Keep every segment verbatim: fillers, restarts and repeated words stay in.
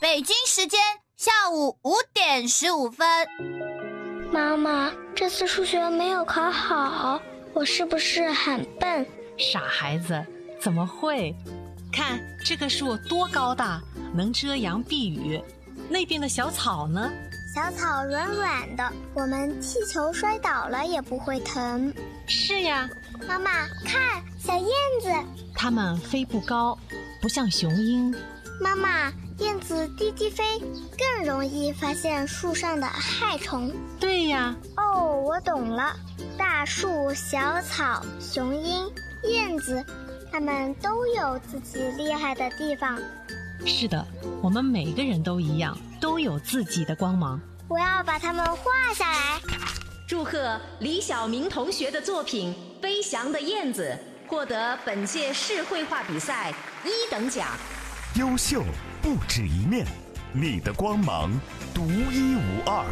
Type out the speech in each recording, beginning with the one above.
北京时间下午五点十五分。 妈妈，这次数学没有考好，我是不是很笨？ 傻孩子，怎么会？看这棵树多高大，能遮阳避雨。那边的小草呢？ 小草软软的，我们踢球摔倒了也不会疼。 是呀。 妈妈，看小燕子， 它们飞不高，不像雄鹰。 妈妈，燕子低低飞，更容易发现树上的害虫。 对呀。 哦，我懂了，大树、小草、雄鹰、燕子，它们都有自己厉害的地方。 是的，我们每个人都一样，都有自己的光芒。 我要把它们画下来。 祝贺李晓明同学的作品《飞翔的燕子》获得本届市绘画比赛一等奖。 优秀不止一面，你的光芒独一无二。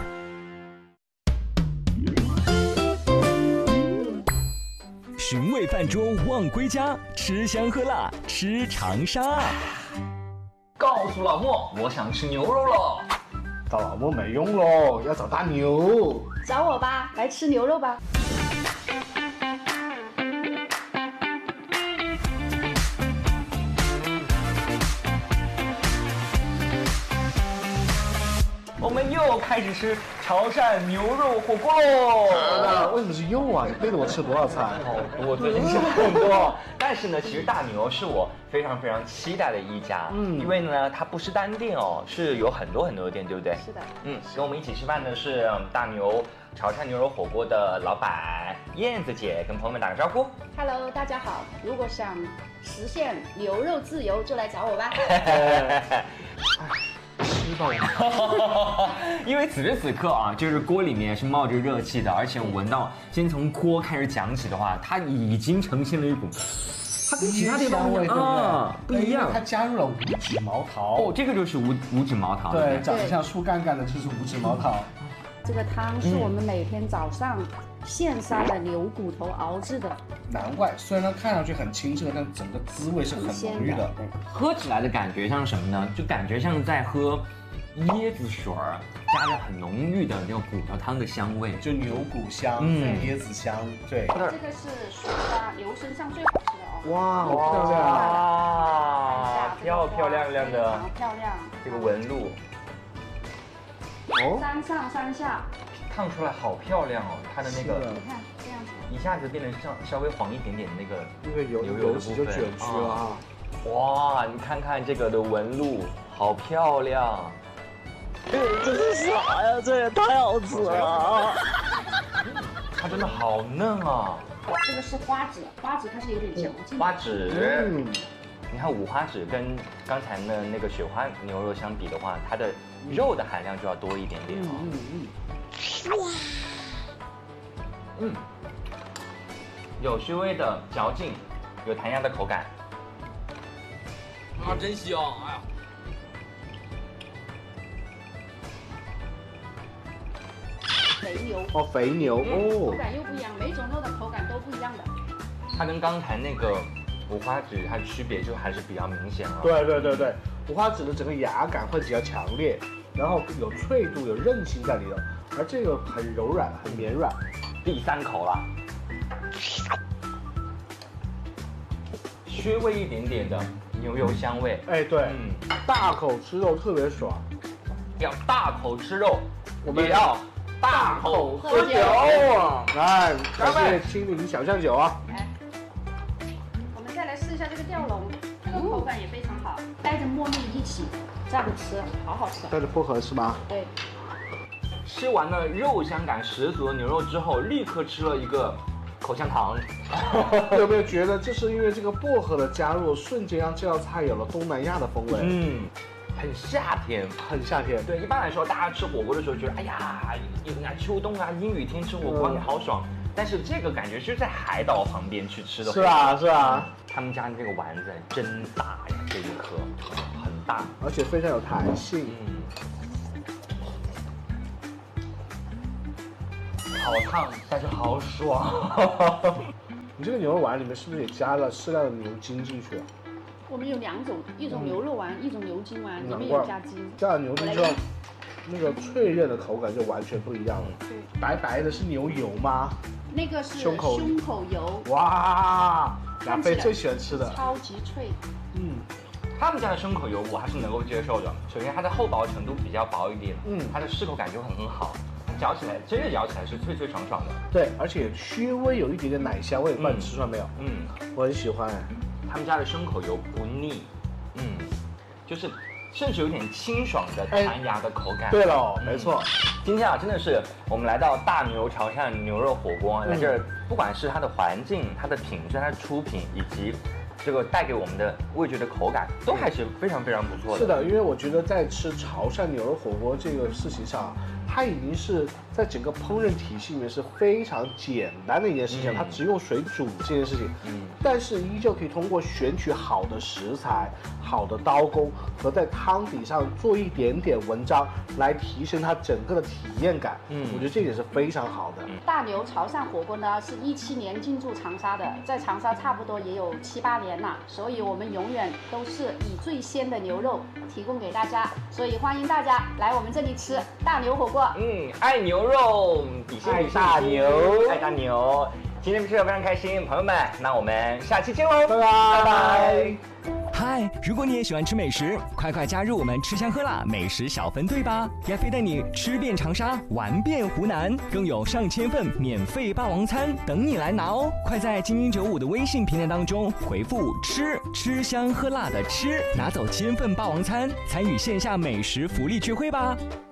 寻味饭桌望归家，吃香喝辣吃长沙。 告诉老莫，我想吃牛肉了。 找老莫没用咯，要找大牛。 找我吧，来吃牛肉吧。 我们又开始吃潮汕牛肉火锅喽！ 那为什么是又啊？你背着我吃多少菜？ 好多，最近吃很多。但是呢，其实大牛是我非常非常期待的一家，嗯，因为呢，它不是单店哦，是有很多很多的店，对不对？ 是的。 嗯，跟我们一起吃饭的是大牛潮汕牛肉火锅的老板燕子姐，跟朋友们打个招呼。 Hello， 大家好。如果想实现牛肉自由，就来找我吧。 吃吧， 因为此时此刻啊，就是锅里面是冒着热气的，而且闻到，先从锅开始讲起的话，它已经呈现了一股，它跟其他地方味啊不一样， 它加入了五指毛桃。 哦，这个就是五五指毛桃， 对，长得像树干干的就是五指毛桃。 这个汤是我们每天早上现杀的牛骨头熬制的。 难怪，虽然它看上去很清澈，但整个滋味是很浓郁的。 喝起来的感觉像什么呢？就感觉像在喝椰子水儿，加着很浓郁的那种骨头汤的香味， 就牛骨香、嗯、椰子香。对， 这个是苏家牛身上最好吃的哦。 哇，好漂亮啊！漂漂亮亮的， 漂亮。 这个纹路。 哦，三上三下， 烫出来好漂亮哦！它的那个， 你看这样子， 一下子变成像稍微黄一点点的那个那个油油油的部分就卷曲了啊！ 哇，你看看这个的纹路，好漂亮！ 这是啥呀？这也太好吃了！ 它真的好嫩啊！ 这个是花籽，花籽它是有点嚼劲。 花籽，嗯，你看五花趾跟刚才的那个雪花牛肉相比的话，它的肉的含量就要多一点点哦。嗯嗯哇，嗯，有稍微的嚼劲，有弹牙的口感。啊，真香！哎呀， 肥牛哦，肥牛哦， 口感又不一样，每种肉的口感都不一样的。 它跟刚才那个五花趾它的区别就还是比较明显了。 对对对对，五花趾的整个牙感会比较强烈，然后有脆度、有韧性在里头，而这个很柔软、很绵软。 第三口了，稍微一点点的牛油香味。 哎，对，嗯，大口吃肉特别爽。 要大口吃肉，我们也要大口喝酒。 来，感谢青柠小象酒啊！ 来，我们再来试一下这个吊龙，这个口感也非常好，带着糯米一起这样吃，好好吃。 带着薄荷是吗？ 对。 吃完了肉香感十足的牛肉之后，立刻吃了一个口香糖。 有没有觉得，就是因为这个薄荷的加入，瞬间让这道菜有了东南亚的风味？ 嗯。很夏天， 很夏天。 对，一般来说，大家吃火锅的时候觉得，哎呀，有啊秋冬啊，阴雨天吃火锅、嗯、好爽。但是这个感觉就是在海岛旁边去吃的。 是啊，是啊。 他们家的这个丸子真大呀，这一颗很大， 而且非常有弹性。 嗯。好烫，但是好爽。 你这个牛肉丸里面是不是也加了适量的牛筋进去？ 我们有两种，一种牛肉丸，一种牛筋丸，里面有加筋。 加了牛筋之后，那个脆韧的口感就完全不一样了。 对， 白白的是牛油吗？ 那个是胸口胸口油。 哇，亚飞最喜欢吃的， 超级脆。 嗯。他们家的生口油我还是能够接受的。首先，它的厚薄程度比较薄一点，嗯，它的适口感就很很好，嚼起来真的嚼起来是脆脆爽爽的。 对，而且稍微有一点点奶香味，不知道你吃出来没有？嗯，我很喜欢。 他们家的生口油不腻，嗯，就是甚至有点清爽的弹牙的口感。 对了，没错。 今天啊，真的是我们来到大牛潮汕牛肉火锅，来这儿，不管是它的环境、它的品质、它的出品以及这个带给我们的味觉的口感都还是非常非常不错的。 是的，因为我觉得在吃潮汕牛肉火锅这个事情上，它已经是在整个烹饪体系里面是非常简单的一件事情，嗯、它只用水煮这件事情，嗯，但是依旧可以通过选取好的食材、好的刀工和在汤底上做一点点文章，来提升它整个的体验感。嗯，我觉得这点是非常好的。 大牛潮汕火锅呢是一七年进驻长沙的，在长沙差不多也有七八年。所以我们永远都是以最鲜的牛肉提供给大家，所以欢迎大家来我们这里吃大牛火锅。 嗯，爱牛肉，比心比大牛，爱大牛。今天吃的非常开心，朋友们，那我们下期见喽，拜拜拜拜。 嗨，如果你也喜欢吃美食，快快加入我们吃香喝辣美食小分队吧！亚飞带你吃遍长沙，玩遍湖南，更有上千份免费霸王餐等你来拿哦！快在精英九五的微信平台当中回复“吃”，吃香喝辣的吃，拿走千份霸王餐，参与线下美食福利聚会吧！